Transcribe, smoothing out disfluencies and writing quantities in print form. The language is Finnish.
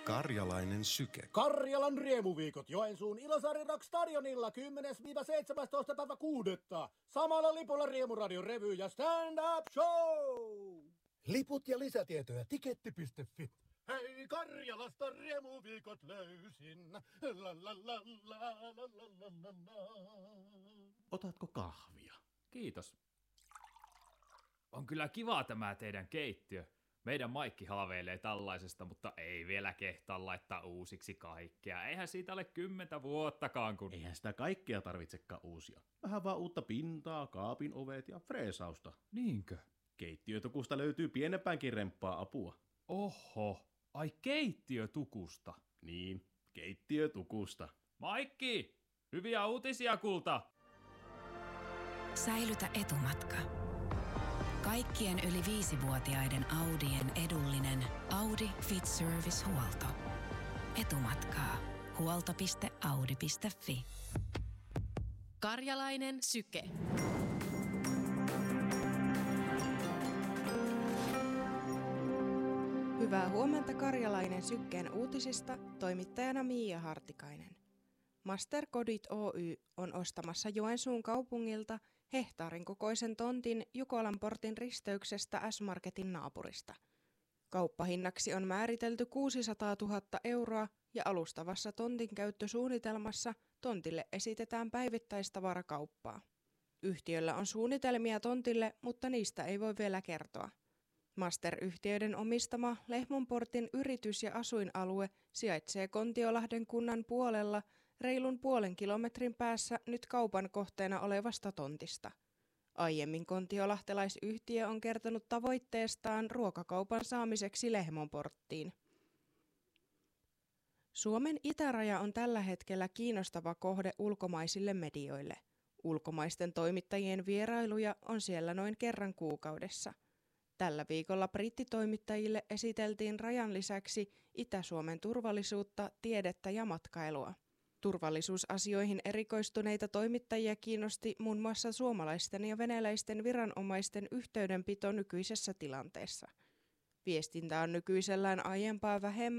Karjalainen syke. Karjalan riemuviikot Joensuun Ilosaari Rock Stadionilla 10-17. päivä 6. Samalla lipulla Riemuradion revy ja stand-up show. Liput ja lisätietoja tiketti.fi. Hei, Karjalasta riemuviikot löysin. La la la la la la la la. Otatko kahvia? Kiitos. On kyllä kiva tämä teidän keittiö. Meidän Maikki haaveilee tällaisesta, mutta ei vielä kehtaa laittaa uusiksi kaikkea. Eihän siitä ole 10 vuottakaan, kun... Eihän sitä kaikkea tarvitsekaan uusia. Vähän vaan uutta pintaa, kaapin ovet ja freesausta. Niinkö? Keittiötukusta löytyy pienempäänkin remppaa apua. Oho, ai keittiötukusta. Niin, keittiötukusta. Maikki, hyviä uutisia kulta! Säilytä etumatka. Kaikkien yli 5-vuotiaiden Audien edullinen Audi Fit Service-huolto. Etumatkaa. Huolto.audi.fi. Karjalainen syke. Hyvää huomenta Karjalainen sykkeen uutisista, toimittajana Miia Hartikainen. Master Kodit Oy on ostamassa Joensuun kaupungilta hehtaarin kokoisen tontin Jukolan portin risteyksestä S-Marketin naapurista. Kauppahinnaksi on määritelty 600 000 euroa ja alustavassa tontin käyttösuunnitelmassa tontille esitetään päivittäistavarakauppaa. Yhtiöllä on suunnitelmia tontille, mutta niistä ei voi vielä kertoa. Master-yhtiöiden omistama Lehmonportin yritys- ja asuinalue sijaitsee Kontiolahden kunnan puolella reilun 0,5 kilometrin päässä nyt kaupan kohteena olevasta tontista. Aiemmin kontiolahtelaisyhtiö on kertonut tavoitteestaan ruokakaupan saamiseksi Lehmonporttiin. Suomen itäraja on tällä hetkellä kiinnostava kohde ulkomaisille medioille. Ulkomaisten toimittajien vierailuja on siellä noin kerran kuukaudessa. Tällä viikolla brittitoimittajille esiteltiin rajan lisäksi Itä-Suomen turvallisuutta, tiedettä ja matkailua. Turvallisuusasioihin erikoistuneita toimittajia kiinnosti muun muassa suomalaisten ja venäläisten viranomaisten yhteydenpito nykyisessä tilanteessa. Viestintä on nykyisellään aiempaa vähemmän